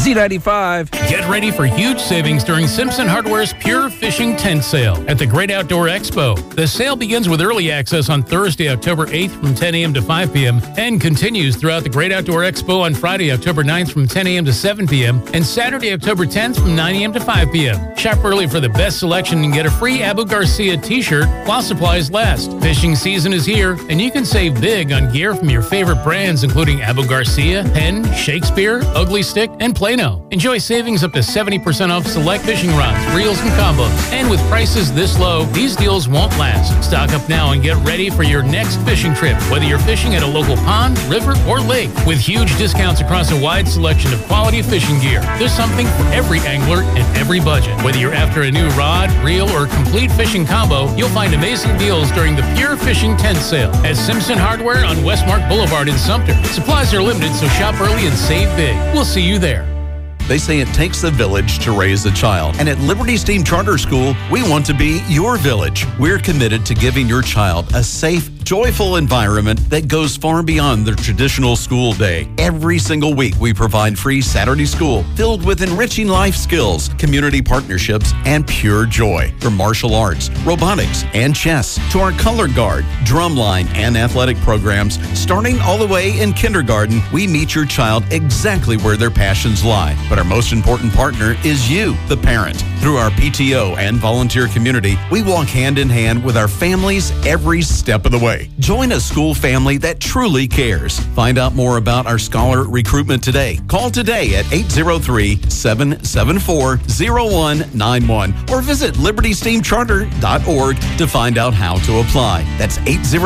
Z95. Get ready for huge savings during Simpson Hardware's Pure Fishing Tent Sale at the Great Outdoor Expo. The sale begins with early access on Thursday, October 8th from 10 a.m. to 5 p.m. and continues throughout the Great Outdoor Expo on Friday, October 9th from 10 a.m. to 7 p.m. and Saturday, October 10th from 9 a.m. to 5 p.m. Shop early for the best selection and get a free Abu Garcia t-shirt while supplies last. Fishing season is here, and you can save big on gear from your favorite brands, including Abu Garcia, Penn, Shakespeare, Ugly Stick, and Plano. Enjoy savings up to 70% off select fishing rods, reels, and combos. And with prices this low, these deals won't last. Stock up now and get ready for your next fishing trip, whether you're fishing at a local pond, river, or lake. With huge discounts across a wide selection of quality fishing gear, there's something for every angler and every budget. Whether you're after a new rod, reel, or complete fishing combo, you'll find amazing deals during the Pure Fishing Tent Sale at Simpson Hardware on Westmark Boulevard in Sumter. Supplies are limited, so shop early and save big. We'll see you there. They say it takes a village to raise a child. And at Liberty Steam Charter School, we want to be your village. We're committed to giving your child a safe, joyful environment that goes far beyond their traditional school day. Every single week, we provide free Saturday school filled with enriching life skills, community partnerships, and pure joy. From martial arts, robotics, and chess to our color guard, drumline, and athletic programs, starting all the way in kindergarten, we meet your child exactly where their passions lie. But our most important partner is you, the parent. Through our PTO and volunteer community, we walk hand in hand with our families every step of the way. Join a school family that truly cares. Find out more about our scholar recruitment today. Call today at 803-774-0191 or visit libertysteamcharter.org to find out how to apply. That's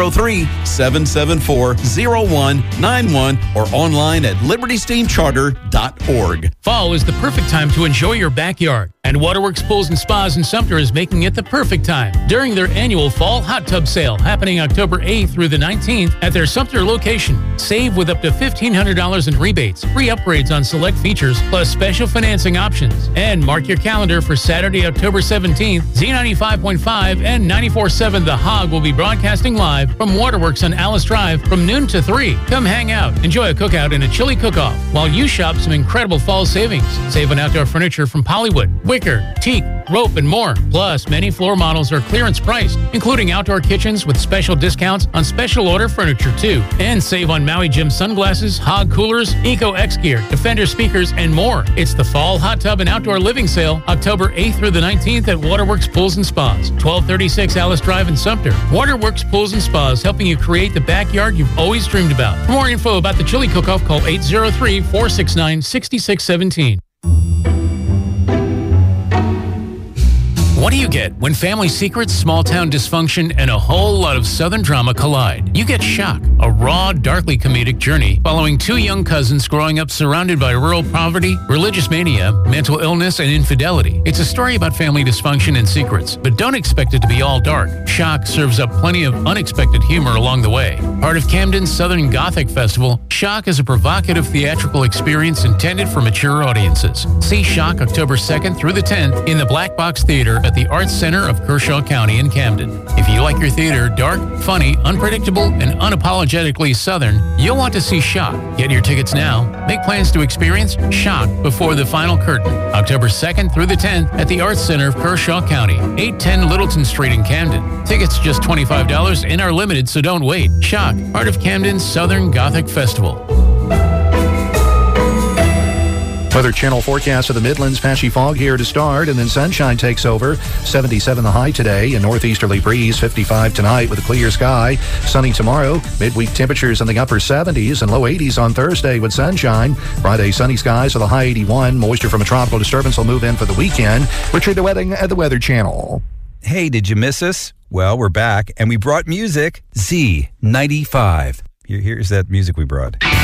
803-774-0191 or online at libertysteamcharter.org. Fall is the perfect time to enjoy your backyard, and Waterworks Pools and Spas in Sumter is making it the perfect time during their annual Fall Hot Tub Sale happening October 8th through the 19th at their Sumter location. Save with up to $1,500 in rebates, free upgrades on select features, plus special financing options. And mark your calendar for Saturday, October 17th, Z95.5 and 94.7 The Hog will be broadcasting live from Waterworks on Alice Drive from noon to 3. Come hang out, enjoy a cookout and a chili cook-off while you shop some incredible fall savings. Save on outdoor furniture from Pollywood, wicker, teak, rope, and more. Plus, many floor models are clearance priced, including outdoor kitchens with special discounts on special order furniture too. And save on Maui Gym sunglasses, Hog coolers, Eco X gear, Defender speakers, and more. It's the Fall Hot Tub and Outdoor Living Sale, October 8th through the 19th at Waterworks Pools and Spas, 1236 Alice Drive in Sumter. Waterworks Pools and Spas, helping you create the backyard you've always dreamed about. For more info about the chili cook-off, call 803-469-6617. What do you get when family secrets, small-town dysfunction, and a whole lot of Southern drama collide? You get Shock, a raw, darkly comedic journey following two young cousins growing up surrounded by rural poverty, religious mania, mental illness, and infidelity. It's a story about family dysfunction and secrets, but don't expect it to be all dark. Shock serves up plenty of unexpected humor along the way. Part of Camden's Southern Gothic Festival, Shock is a provocative theatrical experience intended for mature audiences. See Shock October 2nd through the 10th in the Black Box Theater at the Arts Center of Kershaw County in Camden. If you like your theater dark, funny, unpredictable, and unapologetically Southern, you'll want to see Shock. Get your tickets now. Make plans to experience Shock before the final curtain, October 2nd through the 10th at the Arts Center of Kershaw County, 810 Littleton Street in Camden. Tickets just $25 and are limited, so don't wait. Shock, part of Camden's Southern Gothic Festival. Weather Channel forecast for the Midlands. Patchy fog here to start, and then sunshine takes over. 77 the high today, and northeasterly breeze. 55 tonight with a clear sky. Sunny tomorrow. Midweek temperatures in the upper 70s and low 80s on Thursday with sunshine. Friday, sunny skies with a high 81. Moisture from a tropical disturbance will move in for the weekend. Richard DeWetting at the Weather Channel. Hey, did you miss us? Well, we're back, and we brought music. Z95. Here's that music we brought.